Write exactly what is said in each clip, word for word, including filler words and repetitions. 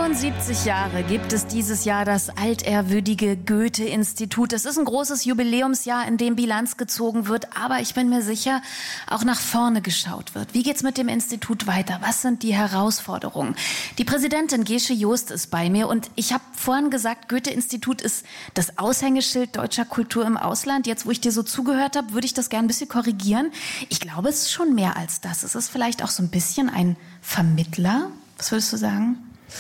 fünfundsiebzig Jahre gibt es dieses Jahr das altehrwürdige Goethe-Institut. Es ist ein großes Jubiläumsjahr, in dem Bilanz gezogen wird, aber ich bin mir sicher, auch nach vorne geschaut wird. Wie geht's mit dem Institut weiter? Was sind die Herausforderungen? Die Präsidentin Gesche Joost ist bei mir und ich habe vorhin gesagt, Goethe-Institut ist das Aushängeschild deutscher Kultur im Ausland. Jetzt, wo ich dir so zugehört habe, würde ich das gerne ein bisschen korrigieren. Ich glaube, es ist schon mehr als das. Es ist vielleicht auch so ein bisschen ein Vermittler. Was würdest du sagen?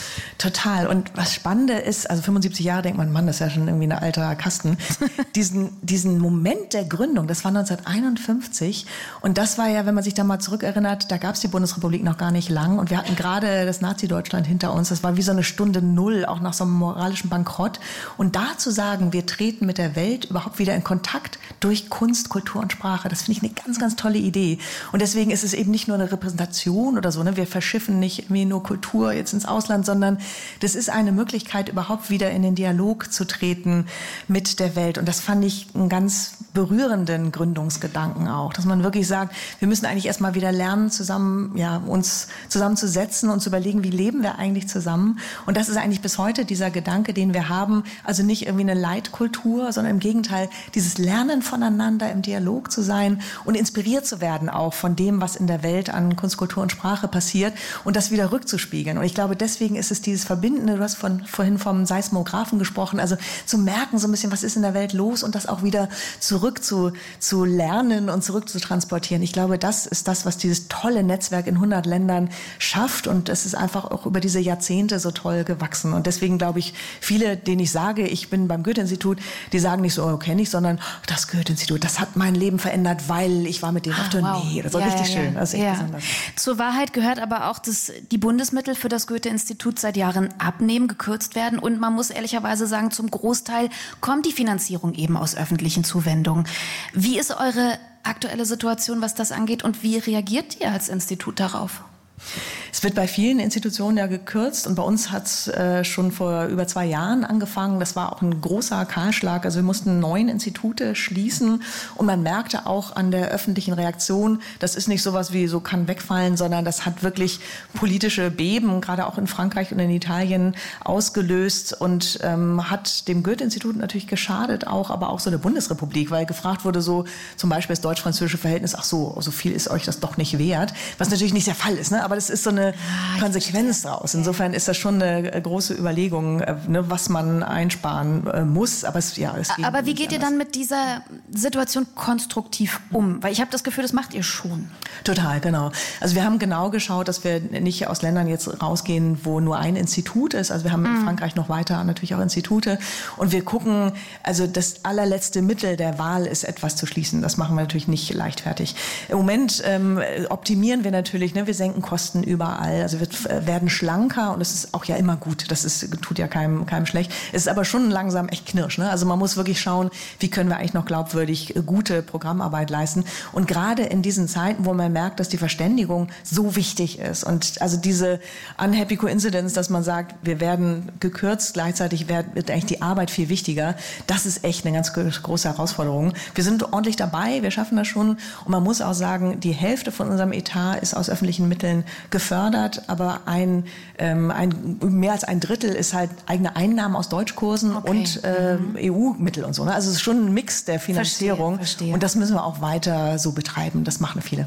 Total. Und was Spannende ist, also fünfundsiebzig Jahre denkt man, Mann, das ist ja schon irgendwie ein alter Kasten. diesen, diesen Moment der Gründung, das war neunzehnhunderteinundfünfzig. Und das war ja, wenn man sich da mal zurückerinnert, da gab es die Bundesrepublik noch gar nicht lang. Und wir hatten gerade das Nazi-Deutschland hinter uns. Das war wie so eine Stunde Null, auch nach so einem moralischen Bankrott. Und da zu sagen, wir treten mit der Welt überhaupt wieder in Kontakt durch Kunst, Kultur und Sprache, das finde ich eine ganz, ganz tolle Idee. Und deswegen ist es eben nicht nur eine Repräsentation oder so, ne? Wir verschiffen nicht irgendwie nur Kultur jetzt ins Ausland, sondern das ist eine Möglichkeit, überhaupt wieder in den Dialog zu treten mit der Welt. Und das fand ich einen ganz berührenden Gründungsgedanken auch, dass man wirklich sagt, wir müssen eigentlich erstmal wieder lernen, zusammen, ja, uns zusammenzusetzen und zu überlegen, wie leben wir eigentlich zusammen. Und das ist eigentlich bis heute dieser Gedanke, den wir haben, also nicht irgendwie eine Leitkultur, sondern im Gegenteil, dieses Lernen voneinander, im Dialog zu sein und inspiriert zu werden auch von dem, was in der Welt an Kunst, Kultur und Sprache passiert und das wieder rückzuspiegeln. Und ich glaube, deswegen ist es dieses Verbindende, du hast von, vorhin vom Seismographen gesprochen, also zu merken so ein bisschen, was ist in der Welt los und das auch wieder zurück zu, zu lernen und zurück zu transportieren. Ich glaube, das ist das, was dieses tolle Netzwerk in hundert Ländern schafft und es ist einfach auch über diese Jahrzehnte so toll gewachsen. Und deswegen glaube ich, viele, denen ich sage, ich bin beim Goethe-Institut, die sagen nicht so, oh, kenne ich, sondern das Goethe-Institut, das hat mein Leben verändert, weil ich war mit denen ah, auf Tournee. Wow. Das war ja, richtig ja, schön. Das ist echt ja. besonders. Zur Wahrheit gehört aber auch, dass die Bundesmittel für das Goethe-Institut seit Jahren abnehmen, gekürzt werden. Und man muss ehrlicherweise sagen, zum Großteil kommt die Finanzierung eben aus öffentlichen Zuwendungen. Wie ist eure aktuelle Situation, was das angeht? Und wie reagiert ihr als Institut darauf? Es wird bei vielen Institutionen ja gekürzt und bei uns hat es äh, schon vor über zwei Jahren angefangen. Das war auch ein großer Kahlschlag. Also wir mussten neun Institute schließen und man merkte auch an der öffentlichen Reaktion, das ist nicht sowas wie so kann wegfallen, sondern das hat wirklich politische Beben, gerade auch in Frankreich und in Italien ausgelöst und ähm, hat dem Goethe-Institut natürlich geschadet, auch, aber auch so der Bundesrepublik, weil gefragt wurde so zum Beispiel das deutsch-französische Verhältnis, ach so, so viel ist euch das doch nicht wert, was natürlich nicht der Fall ist, ne? Aber das ist so eine ah, Konsequenz daraus. Insofern ist das schon eine große Überlegung, ne, was man einsparen äh, muss. Aber, es, ja, es Aber wie geht ihr dann mit dieser Situation konstruktiv um? Weil ich habe das Gefühl, das macht ihr schon. Total, genau. Also wir haben genau geschaut, dass wir nicht aus Ländern jetzt rausgehen, wo nur ein Institut ist. Also wir haben mhm. in Frankreich noch weiter natürlich auch Institute. Und wir gucken, also das allerletzte Mittel der Wahl ist, etwas zu schließen. Das machen wir natürlich nicht leichtfertig. Im Moment ähm, optimieren wir natürlich, ne, wir senken Kosten überall. Also wir werden schlanker und es ist auch ja immer gut. Das ist, tut ja keinem, keinem schlecht. Es ist aber schon langsam echt knirsch. Ne? Also man muss wirklich schauen, wie können wir eigentlich noch glaubwürdig gute Programmarbeit leisten. Und gerade in diesen Zeiten, wo man merkt, dass die Verständigung so wichtig ist und also diese unhappy coincidence, dass man sagt, wir werden gekürzt, gleichzeitig wird eigentlich die Arbeit viel wichtiger. Das ist echt eine ganz große Herausforderung. Wir sind ordentlich dabei, wir schaffen das schon. Und man muss auch sagen, die Hälfte von unserem Etat ist aus öffentlichen Mitteln gefördert, aber ein, ähm, ein, mehr als ein Drittel ist halt eigene Einnahmen aus Deutschkursen okay. und äh, mhm. E U-Mittel und so. Ne? Also es ist schon ein Mix der Finanzierung verstehe, verstehe. Und das müssen wir auch weiter so betreiben. Das machen viele.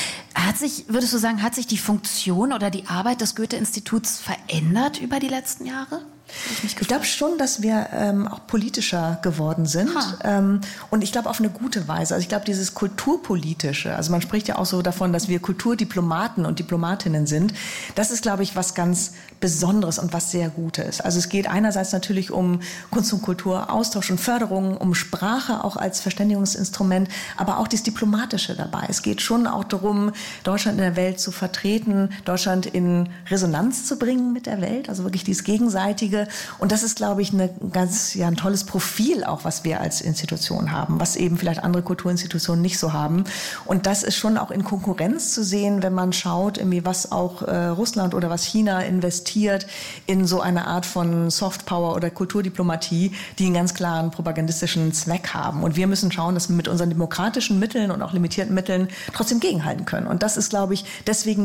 Hat sich, würdest du sagen, hat sich die Funktion oder die Arbeit des Goethe-Instituts verändert über die letzten Jahre? Ich, ich glaube schon, dass wir ähm, auch politischer geworden sind ähm, und ich glaube auf eine gute Weise. Also ich glaube dieses Kulturpolitische, also man spricht ja auch so davon, dass wir Kulturdiplomaten und Diplomatinnen sind. Das ist, glaube ich, was ganz Besonderes und was sehr Gutes. Also es geht einerseits natürlich um Kunst und Kultur, Austausch und Förderung, um Sprache auch als Verständigungsinstrument, aber auch das Diplomatische dabei. Es geht schon auch darum, Deutschland in der Welt zu vertreten, Deutschland in Resonanz zu bringen mit der Welt, also wirklich dieses Gegenseitige. Und das ist, glaube ich, eine ganz, ja, ein tolles Profil auch, was wir als Institution haben, was eben vielleicht andere Kulturinstitutionen nicht so haben. Und das ist schon auch in Konkurrenz zu sehen, wenn man schaut, irgendwie was auch äh, Russland oder was China investiert in so eine Art von Softpower oder Kulturdiplomatie, die einen ganz klaren propagandistischen Zweck haben. Und wir müssen schauen, dass wir mit unseren demokratischen Mitteln und auch limitierten Mitteln trotzdem gegenhalten können. Und das ist, glaube ich, deswegen